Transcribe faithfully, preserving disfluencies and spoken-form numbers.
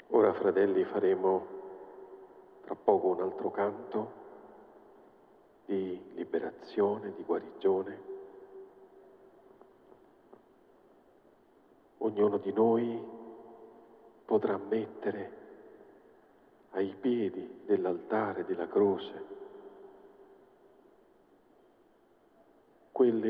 Ora, fratelli, faremo tra poco un altro canto di liberazione, di guarigione. Ognuno di noi potrà mettere ai piedi dell'altare della croce quelle